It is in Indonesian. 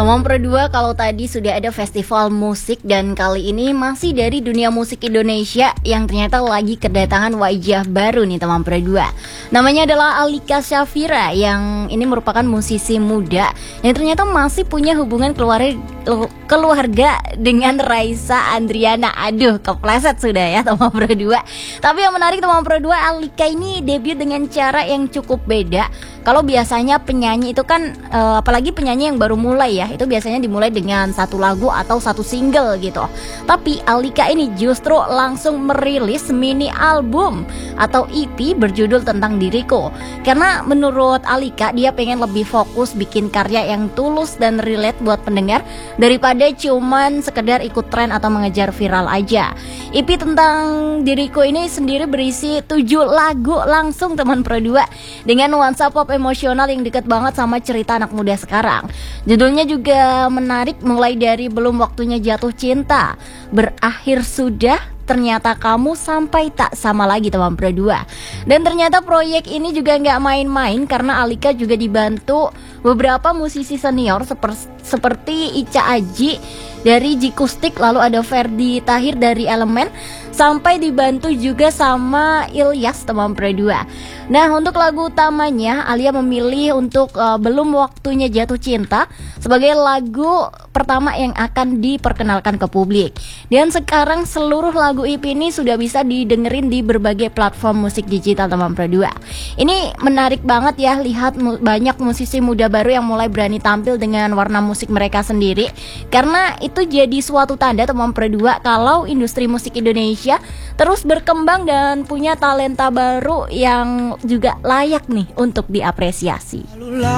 Teman Pro 2, kalau tadi sudah ada festival musik dan kali ini masih dari dunia musik Indonesia yang ternyata lagi kedatangan wajah baru nih teman Pro 2. Namanya adalah Alika Syafira yang ini merupakan musisi muda yang ternyata masih punya hubungan keluarga dengan Raisa Andriana. Aduh, kepleset sudah ya teman Pro 2. Tapi yang menarik teman Pro 2, Alika ini debut dengan cara yang cukup beda. Kalau biasanya penyanyi itu kan apalagi penyanyi yang baru mulai ya, itu biasanya dimulai dengan satu lagu atau satu single gitu. Tapi Alika ini justru langsung merilis mini album atau EP berjudul Tentang Diriku. Karena menurut Alika, dia pengen lebih fokus bikin karya yang tulus dan relate buat pendengar daripada cuman sekedar ikut tren atau mengejar viral aja. EP Tentang Diriku ini sendiri berisi 7 lagu langsung teman Pro 2 dengan nuansa pop emosional yang deket banget sama cerita anak muda sekarang. Judulnya juga menarik, mulai dari Belum Waktunya Jatuh Cinta, Berakhir Sudah, Ternyata Kamu, sampai Tak Sama Lagi teman Pro 2. Dan ternyata proyek ini juga nggak main-main karena Alika juga dibantu beberapa musisi senior seperti Ica Aji dari Jikustik, lalu ada Ferdi Tahir dari Elemen, sampai dibantu juga sama Ilyas teman Pro 2. Nah, untuk lagu utamanya Alia memilih untuk Belum Waktunya Jatuh Cinta sebagai lagu pertama yang akan diperkenalkan ke publik. Dan sekarang seluruh lagu EP ini sudah bisa didengerin di berbagai platform musik digital teman Pro 2. Ini menarik banget ya, lihat banyak musisi muda baru yang mulai berani tampil dengan warna musik mereka sendiri. Karena itu jadi suatu tanda teman Pro 2 kalau industri musik Indonesia terus berkembang dan punya talenta baru yang juga layak nih untuk diapresiasi.